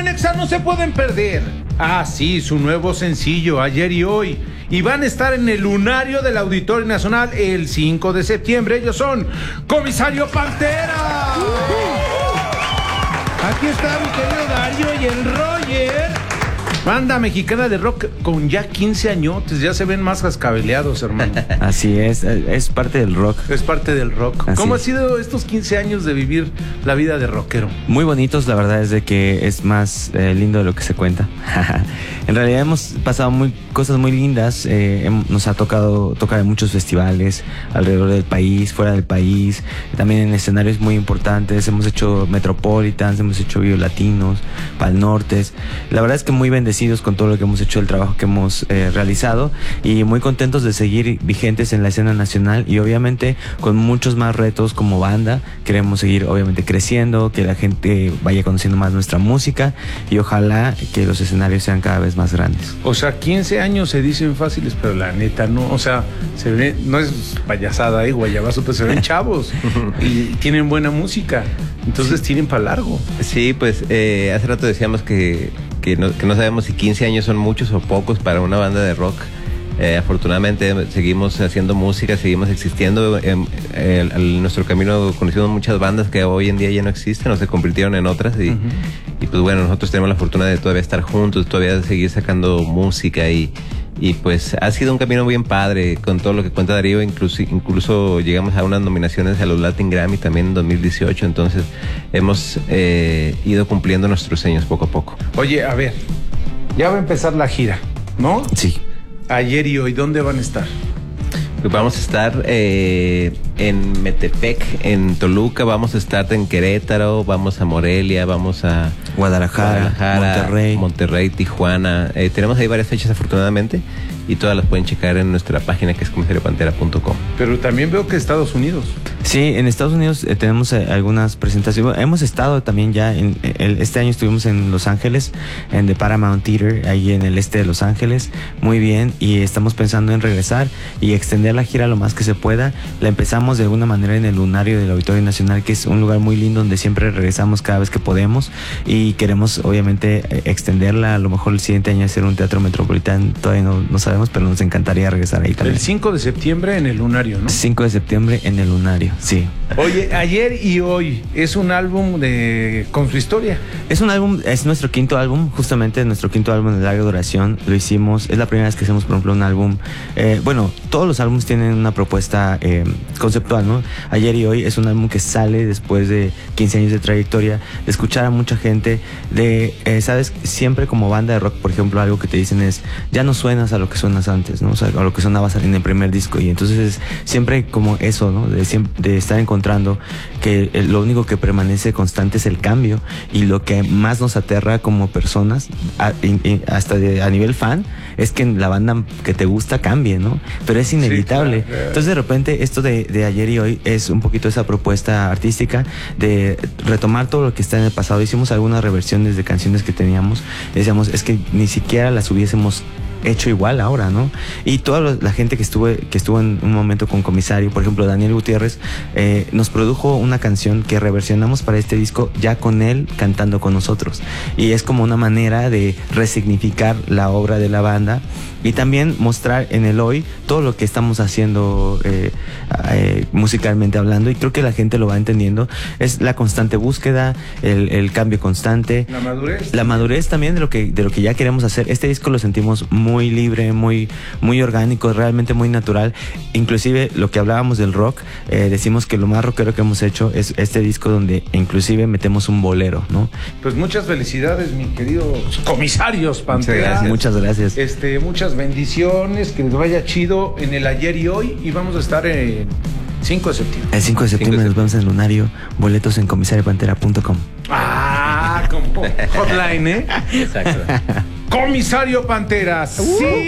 Nexa no se pueden perder. Ah, sí, su nuevo sencillo, Ayer y Hoy. Y van a estar en el Lunario del Auditorio Nacional el 5 de septiembre. Ellos son Comisario Pantera. Aquí está mi querido Darío y el Roger. Banda mexicana de rock con ya 15 añotes. Ya se ven más cascabeleados, hermano. Así es parte del rock. Es parte del rock. Así ¿Cómo es. ha sido estos 15 años de vivir la vida de rockero? Muy bonitos, la verdad es de que es más lindo de lo que se cuenta. En realidad hemos pasado cosas muy lindas. Nos ha tocado tocar en muchos festivales alrededor del país, fuera del país, también en escenarios muy importantes. Hemos hecho Metropolitans, hemos hecho Vive Latinos, Pal Nortes. La verdad es que muy bendecidos con todo lo que hemos hecho, el trabajo que hemos realizado, y muy contentos de seguir vigentes en la escena nacional, y obviamente con muchos más retos como banda. Queremos seguir obviamente creciendo, que la gente vaya conociendo más nuestra música, y ojalá que los escenarios sean cada vez más grandes. O sea, 15 años se dicen fáciles, pero la neta no. O sea, se ve, no es payasada ahí, guayabazo, pero se ven chavos y tienen buena música. Entonces tienen para largo. Sí, pues hace rato decíamos que no sabemos si 15 años son muchos o pocos para una banda de rock. Afortunadamente seguimos haciendo música, seguimos existiendo. En nuestro camino conocimos muchas bandas que hoy en día ya no existen o se convirtieron en otras, y pues bueno, nosotros tenemos la fortuna de todavía estar juntos, todavía seguir sacando música, y pues ha sido un camino bien padre con todo lo que cuenta Darío. Incluso llegamos a unas nominaciones a los Latin Grammy también en 2018. Entonces hemos ido cumpliendo nuestros sueños poco a poco. Oye, a ver, ya va a empezar la gira, ¿no? Sí. Ayer y Hoy, ¿dónde van a estar? Pues vamos a estar en Metepec, en Toluca, vamos a estar en Querétaro, vamos a Morelia, vamos a Guadalajara, Monterrey, Tijuana. Tenemos ahí varias fechas afortunadamente, y todas las pueden checar en nuestra página, que es comisariopantera.com. Pero también veo que Estados Unidos. Sí, en Estados Unidos tenemos algunas presentaciones. Hemos estado también ya, este año estuvimos en Los Ángeles, en The Paramount Theater, ahí en el este de Los Ángeles, muy bien, y estamos pensando en regresar y extender la gira lo más que se pueda. La empezamos de alguna manera en el Lunario del Auditorio Nacional, que es un lugar muy lindo donde siempre regresamos cada vez que podemos, y queremos obviamente extenderla. A lo mejor el siguiente año hacer un teatro Metropolitano, todavía no sabemos, pero nos encantaría regresar ahí también. El 5 de septiembre en el Lunario, ¿no? 5 de septiembre en el Lunario, sí. Oye, Ayer y Hoy es un álbum con su historia. Es un álbum, es nuestro quinto álbum, justamente nuestro quinto álbum de larga duración. Lo hicimos, es la primera vez que hacemos, por ejemplo, un álbum. Bueno, todos los álbumes tienen una propuesta conceptual, ¿no? Ayer y Hoy es un álbum que sale después de 15 años de trayectoria, de escuchar a mucha gente, ¿sabes? Siempre como banda de rock, por ejemplo, algo que te dicen es, ya no suenas a lo que suenas antes, ¿no? O sea, a lo que sonabas en el primer disco. Y entonces es siempre como eso, ¿no? De estar encontrando que lo único que permanece constante es el cambio, y lo que más nos aterra como personas, hasta a nivel fan, es que la banda que te gusta cambie, ¿no? Pero es inevitable. Sí, claro. Entonces de repente esto de Ayer y Hoy es un poquito esa propuesta artística de retomar todo lo que está en el pasado. Hicimos algunas reversiones de canciones que teníamos, decíamos, es que ni siquiera las hubiésemos hecho igual ahora, ¿no? Y toda la gente que estuvo en un momento con Comisario, por ejemplo, Daniel Gutiérrez, nos produjo una canción que reversionamos para este disco, ya con él cantando con nosotros. Y es como una manera de resignificar la obra de la banda, y también mostrar en el hoy todo lo que estamos haciendo musicalmente hablando, y creo que la gente lo va entendiendo. Es la constante búsqueda, el cambio constante, la madurez también de lo que ya queremos hacer. Este disco lo sentimos muy libre, muy orgánico, realmente muy natural. Inclusive lo que hablábamos del rock, decimos que lo más rockero que hemos hecho es este disco, donde inclusive metemos un bolero, ¿no? Pues muchas felicidades, mi querido Comisarios Pantera. Muchas gracias. Muchas bendiciones, que les vaya chido en el Ayer y Hoy, y vamos a estar en 5 de septiembre. El 5 de septiembre nos vemos en el Lunario. Boletos en comisariopantera.com. Ah, como hotline, ¿eh? Exacto. Comisario Pantera, 5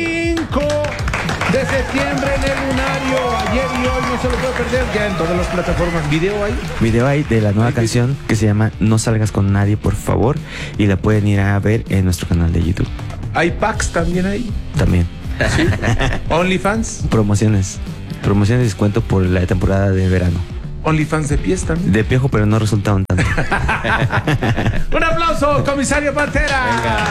de septiembre en el Lunario. Ayer y Hoy no se lo puede perder, ya en todas las plataformas. Video ahí de la nueva canción que se llama No Salgas Con Nadie, por favor, y la pueden ir a ver en nuestro canal de YouTube. ¿Hay packs también ahí? También. ¿Sí? ¿OnlyFans? Promociones de descuento por la temporada de verano. OnlyFans de pies también. De Piojo, pero no resultaron tanto. Un aplauso, comisario Pantera. Venga.